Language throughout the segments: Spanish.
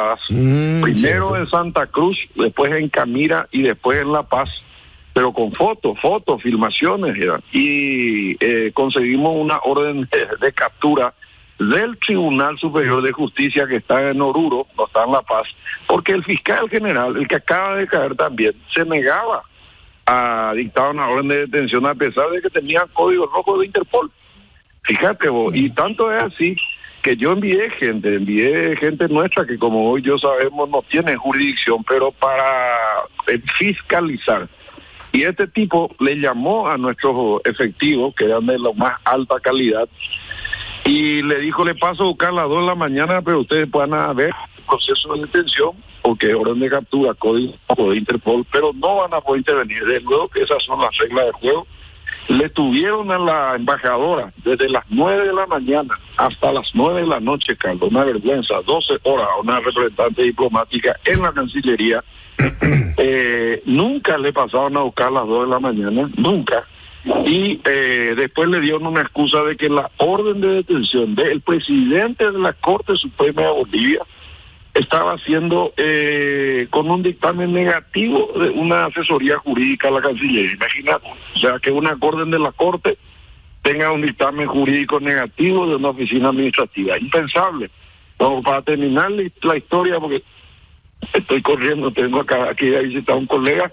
ubicadas, primero en Santa Cruz, después en Camira y después en La Paz, pero con fotos, filmaciones, y conseguimos una orden de captura del Tribunal Superior de Justicia que está en Oruro, no está en La Paz, porque el fiscal general, el que acaba de caer también, se negaba a dictar una orden de detención a pesar de que tenía código rojo de Interpol. Fíjate vos, y tanto es así que yo envié gente nuestra que, como hoy yo sabemos, no tiene jurisdicción, pero para fiscalizar. Y este tipo le llamó a nuestros efectivos, que eran de la más alta calidad, y le dijo, le paso a buscar a las 2 de la mañana, pero ustedes puedan ver el proceso de detención, porque orden de captura, código de Interpol, pero no van a poder intervenir. Desde luego que esas son las reglas del juego. Le tuvieron a la embajadora desde las 9 de la mañana hasta las 9 de la noche, Carlos, una vergüenza, 12 horas, una representante diplomática en la Cancillería. Nunca le pasaron a buscar a las 2 de la mañana, nunca. Y después le dieron una excusa de que la orden de detención del presidente de la Corte Suprema de Bolivia estaba haciendo con un dictamen negativo de una asesoría jurídica a la Cancillería. Imagínate, o sea, que una orden de la Corte tenga un dictamen jurídico negativo de una oficina administrativa. Impensable. Bueno, para terminar la historia, porque estoy corriendo, tengo aquí a visitar a un colega,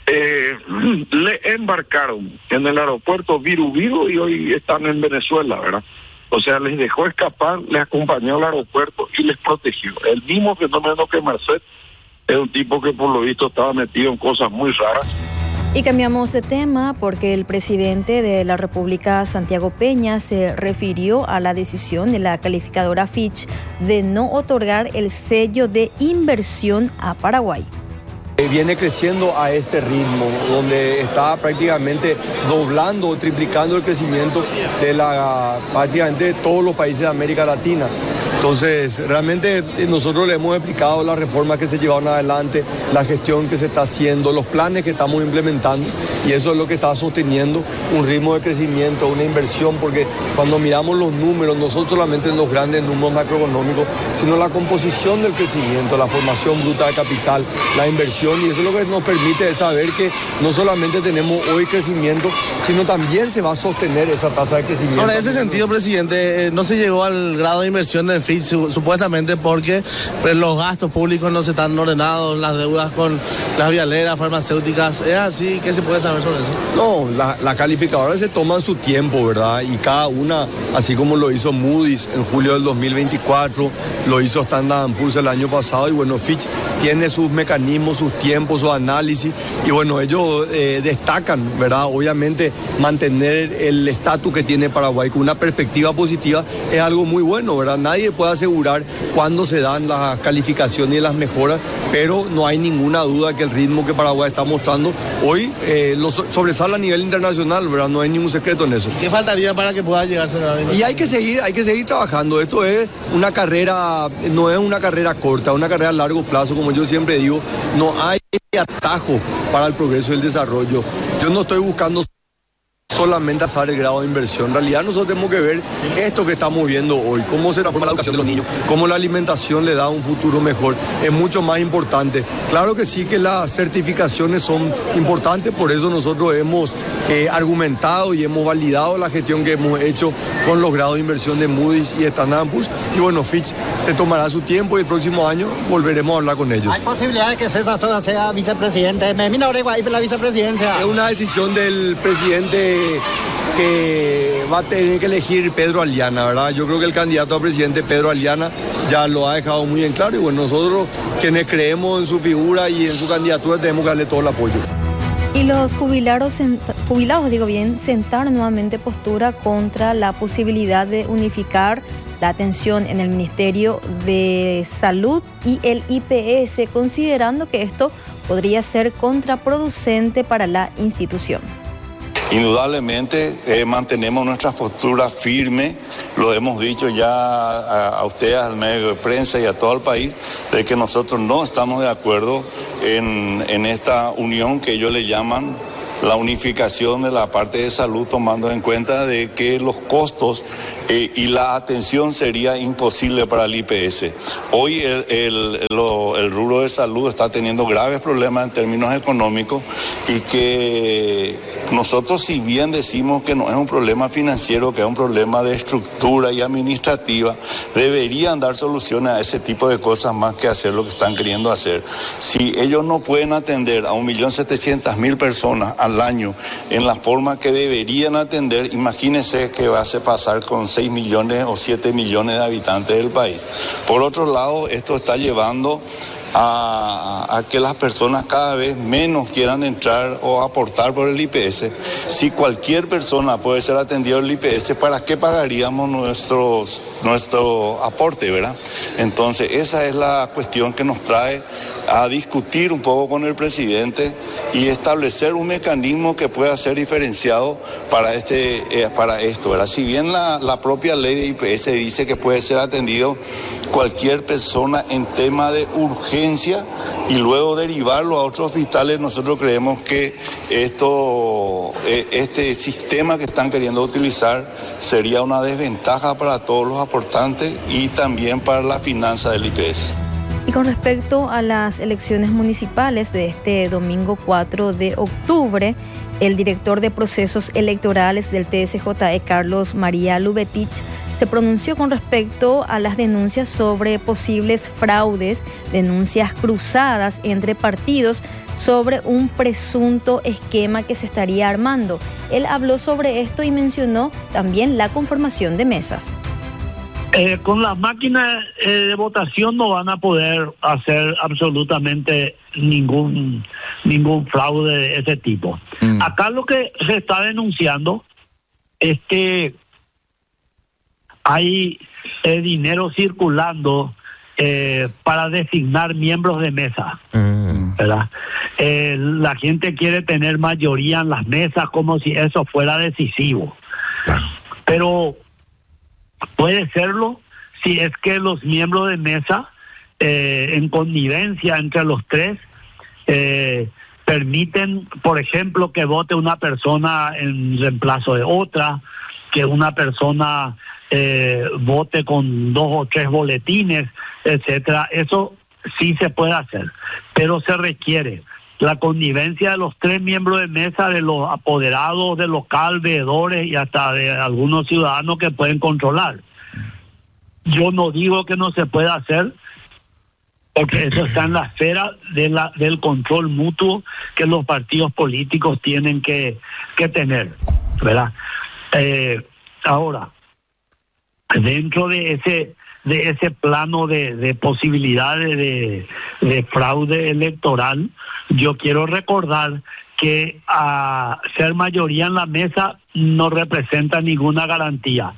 le embarcaron en el aeropuerto Viru y hoy están en Venezuela, ¿verdad? O sea, les dejó escapar, les acompañó al aeropuerto y les protegió. El mismo fenómeno que Marcet, es un tipo que por lo visto estaba metido en cosas muy raras. Y cambiamos de tema porque el presidente de la República, Santiago Peña, se refirió a la decisión de la calificadora Fitch de no otorgar el sello de inversión a Paraguay. Viene creciendo a este ritmo, donde está prácticamente doblando o triplicando el crecimiento de prácticamente todos los países de América Latina. Entonces, realmente nosotros le hemos explicado las reformas que se llevaron adelante, la gestión que se está haciendo, los planes que estamos implementando, y eso es lo que está sosteniendo un ritmo de crecimiento, una inversión, porque cuando miramos los números, no son solamente los grandes números macroeconómicos, sino la composición del crecimiento, la formación bruta de capital, la inversión, y eso es lo que nos permite saber que no solamente tenemos hoy crecimiento, sino también se va a sostener esa tasa de crecimiento. Sobre ese sentido, presidente, no se llegó al grado de inversión del FIT supuestamente porque los gastos públicos no se están ordenados, las deudas con las vialeras, farmacéuticas. ¿Es así? ¿Qué se puede saber sobre eso? No, las calificadoras se toman su tiempo, ¿verdad? Y cada una, así como lo hizo Moody's en julio del 2024, lo hizo Standard & Poor's el año pasado, y bueno, Fitch tiene sus mecanismos, sus tiempos, su análisis, y bueno, ellos destacan, ¿verdad? Obviamente mantener el estatus que tiene Paraguay con una perspectiva positiva es algo muy bueno, ¿verdad? Nadie puede asegurar cuándo se dan las calificaciones y las mejoras, pero no hay ninguna duda que el ritmo que Paraguay está mostrando hoy sobresale a nivel internacional, ¿verdad? No hay ningún secreto en eso. ¿Qué faltaría para que pueda llegarse a la Y hay que seguir trabajando. Esto es una carrera, no es una carrera corta, es una carrera a largo plazo, como yo siempre digo, no hay atajo para el progreso y el desarrollo. Yo no estoy buscando solamente hacer el grado de inversión. En realidad nosotros tenemos que ver esto que estamos viendo hoy, cómo se transforma la educación de los niños, cómo la alimentación le da un futuro mejor. Es mucho más importante. Claro que sí que las certificaciones son importantes, por eso nosotros hemos argumentado y hemos validado la gestión que hemos hecho con los grados de inversión de Moody's y Standard & Poor's, y bueno, Fitch se tomará su tiempo y el próximo año volveremos a hablar con ellos. ¿Hay posibilidad de que César Sosa sea vicepresidente? Me mira ahora igual la vicepresidencia. Es una decisión del presidente que va a tener que elegir Pedro Aliana, ¿verdad? Yo creo que el candidato a presidente, Pedro Aliana, ya lo ha dejado muy en claro, y bueno, nosotros quienes creemos en su figura y en su candidatura tenemos que darle todo el apoyo. Y los jubilados sentaron nuevamente postura contra la posibilidad de unificar la atención en el Ministerio de Salud y el IPS, considerando que esto podría ser contraproducente para la institución. Indudablemente mantenemos nuestra postura firme, lo hemos dicho ya a ustedes, al medio de prensa y a todo el país, de que nosotros no estamos de acuerdo en esta unión que ellos le llaman la unificación de la parte de salud, tomando en cuenta de que los costos y la atención sería imposible para el IPS. Hoy el rubro de salud está teniendo graves problemas en términos económicos y que nosotros, si bien decimos que no es un problema financiero, que es un problema de estructura y administrativa, deberían dar soluciones a ese tipo de cosas más que hacer lo que están queriendo hacer. Si ellos no pueden atender a 1.700.000 personas al año en la forma que deberían atender, imagínense qué va a pasar con 6 millones o 7 millones de habitantes del país. Por otro lado, esto está llevando a que las personas cada vez menos quieran entrar o aportar por el IPS. Si cualquier persona puede ser atendido en el IPS, ¿para qué pagaríamos nuestro aporte, verdad? Entonces, esa es la cuestión que nos trae a discutir un poco con el presidente y establecer un mecanismo que pueda ser diferenciado para esto, ¿verdad? Si bien la propia ley de IPS dice que puede ser atendido cualquier persona en tema de urgencia y luego derivarlo a otros hospitales, nosotros creemos que este sistema que están queriendo utilizar sería una desventaja para todos los aportantes y también para la finanza del IPS. Y con respecto a las elecciones municipales de este domingo 4 de octubre, el director de procesos electorales del TSJE, Carlos María Lubetich, se pronunció con respecto a las denuncias sobre posibles fraudes, denuncias cruzadas entre partidos sobre un presunto esquema que se estaría armando. Él habló sobre esto y mencionó también la conformación de mesas. Con las máquinas de votación no van a poder hacer absolutamente ningún fraude de ese tipo. Acá lo que se está denunciando es que hay dinero circulando para designar miembros de mesa, ¿verdad? La gente quiere tener mayoría en las mesas como si eso fuera decisivo. Pero puede serlo si es que los miembros de mesa, en connivencia entre los tres, permiten, por ejemplo, que vote una persona en reemplazo de otra, que una persona vote con 2 o 3 boletines, etcétera. Eso sí se puede hacer, pero se requiere la connivencia de los 3 miembros de mesa, de los apoderados, de local, veedores y hasta de algunos ciudadanos que pueden controlar. Yo no digo que no se pueda hacer, porque eso está en la esfera del control mutuo que los partidos políticos tienen que tener, ¿verdad? Ahora, dentro de ese plano de posibilidades de fraude electoral, yo quiero recordar que ser mayoría en la mesa no representa ninguna garantía.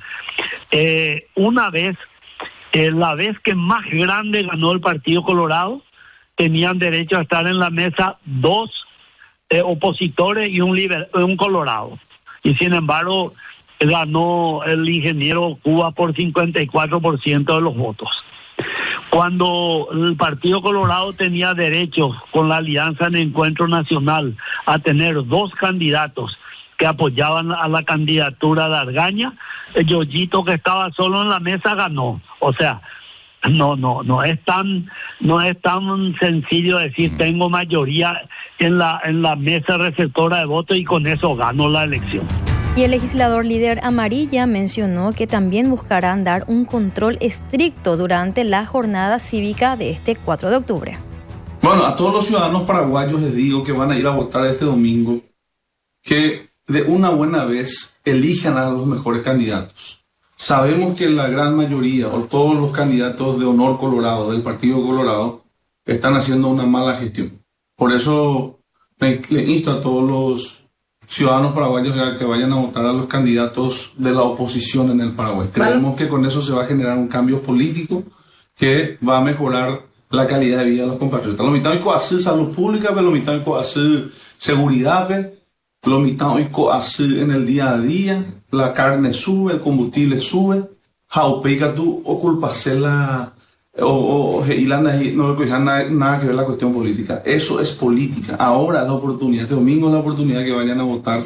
La vez que más grande ganó el Partido Colorado, tenían derecho a estar en la mesa 2 opositores y un colorado. Y sin embargo, ganó el ingeniero Cuba por 54% de los votos. Cuando el Partido Colorado tenía derecho, con la alianza en Encuentro Nacional, a tener 2 candidatos que apoyaban a la candidatura de Argaña, el Yoyito, que estaba solo en la mesa, ganó. O sea, no es tan sencillo decir tengo mayoría en la mesa receptora de votos y con eso gano la elección. Y el legislador líder Amarilla mencionó que también buscarán dar un control estricto durante la jornada cívica de este 4 de octubre. Bueno, a todos los ciudadanos paraguayos les digo que van a ir a votar este domingo, que de una buena vez elijan a los mejores candidatos. Sabemos que la gran mayoría o todos los candidatos de Honor Colorado, del Partido Colorado, están haciendo una mala gestión. Por eso le insto a todos los ciudadanos paraguayos que vayan a votar a los candidatos de la oposición en el Paraguay. Creemos que con eso se va a generar un cambio político que va a mejorar la calidad de vida de los compatriotas. Lo mitad hay hacer salud pública, pero lo mitad hay hacer seguridad, lo mitad hay hacer en el día a día. La carne sube, el combustible sube. Jaupeica tú o culpacela o Irlanda no le nada que ver la cuestión política. Eso es política. Ahora la oportunidad, este domingo es la oportunidad que vayan a votar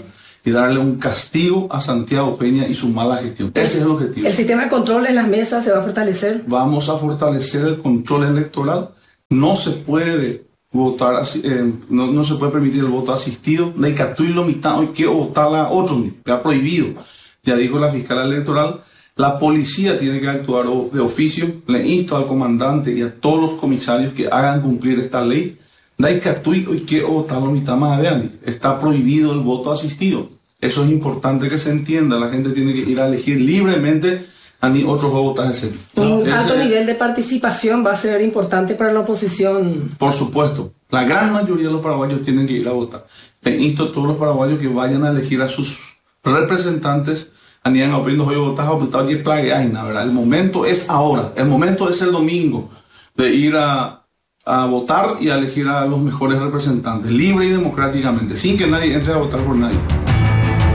y darle un castigo a Santiago Peña y su mala gestión. Ese es el objetivo. ¿El sistema de control en las mesas se va a fortalecer? Vamos a fortalecer el control electoral. No se puede votar, no se puede permitir el voto asistido. No hay que lo mitad, hay que votar a otro, está prohibido. Ya dijo la fiscal electoral. La policía tiene que actuar de oficio. Le insto al comandante y a todos los comisarios que hagan cumplir esta ley. No hay que votar la mitad más de. Está prohibido el voto asistido. Eso es importante que se entienda. La gente tiene que ir a elegir libremente a ni otros votos. Un alto nivel de participación va a ser importante para la oposición. Por supuesto. La gran mayoría de los paraguayos tienen que ir a votar. Le insto a todos los paraguayos que vayan a elegir a sus representantes. ¿Verdad? El momento es ahora. El momento es el domingo de ir a votar y a elegir a los mejores representantes, libre y democráticamente, sin que nadie entre a votar por nadie.